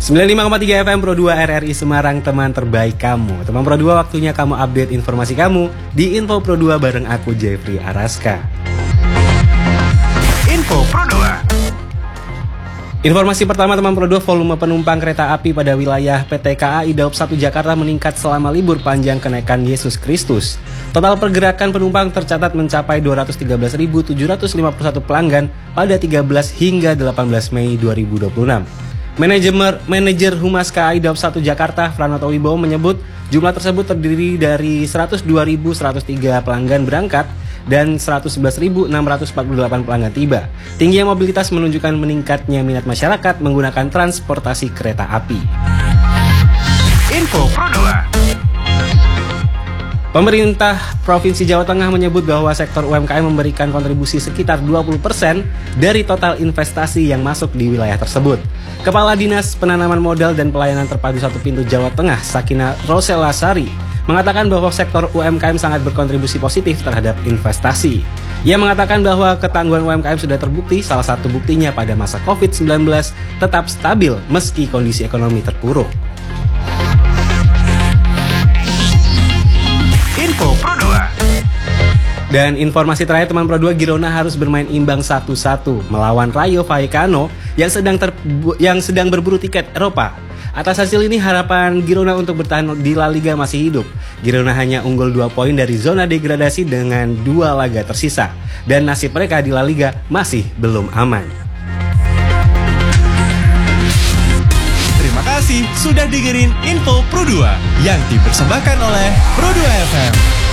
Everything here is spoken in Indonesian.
95,3 FM Pro 2 RRI Semarang, teman terbaik kamu. Teman Pro 2, waktunya kamu update informasi kamu di Info Pro 2 bareng aku, Jeffrey Araska. Info Pro 2. Informasi pertama, teman Pro 2, volume penumpang kereta api pada wilayah PT KAI Daob 1 Jakarta meningkat selama libur panjang kenaikan Yesus Kristus. Total pergerakan penumpang tercatat mencapai 213.751 pelanggan pada 13 hingga 18 Mei 2026. Manajer Humas KAI Daob 1 Jakarta, Pranoto Wibowo, menyebut jumlah tersebut terdiri dari 102.103 pelanggan berangkat dan 111.648 pelanggan tiba. Tingginya mobilitas menunjukkan meningkatnya minat masyarakat menggunakan transportasi kereta api. Info Pro 2. Pemerintah Provinsi Jawa Tengah menyebut bahwa sektor UMKM memberikan kontribusi sekitar 20% dari total investasi yang masuk di wilayah tersebut. Kepala Dinas Penanaman Modal dan Pelayanan Terpadu Satu Pintu Jawa Tengah, Sakina Roselasari, mengatakan bahwa sektor UMKM sangat berkontribusi positif terhadap investasi. Ia mengatakan bahwa ketangguhan UMKM sudah terbukti, salah satu buktinya pada masa COVID-19 tetap stabil meski kondisi ekonomi terpuruk. Info Pro 2. Dan informasi terakhir, teman Pro 2, Girona harus bermain imbang 1-1 melawan Rayo Vallecano yang sedang berburu tiket Eropa. Atas hasil ini, harapan Girona untuk bertahan di La Liga masih hidup. Girona hanya unggul 2 poin dari zona degradasi dengan 2 laga tersisa, dan nasib mereka di La Liga masih belum aman. Terima kasih sudah dengerin Info Pro 2 yang dipersembahkan oleh Pro 2 FM.